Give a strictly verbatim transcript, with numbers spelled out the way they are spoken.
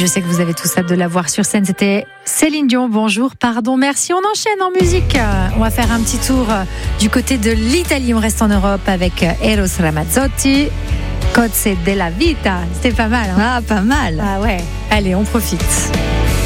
sais que vous avez tous hâte de la voir sur scène. C'était Céline Dion. Bonjour, pardon, merci. On enchaîne en musique. On va faire un petit tour du côté de l'Italie. On reste en Europe avec Eros Ramazzotti. Cozze della vita. C'était pas mal. Hein, ah, pas mal. Ah ouais. Allez, on profite.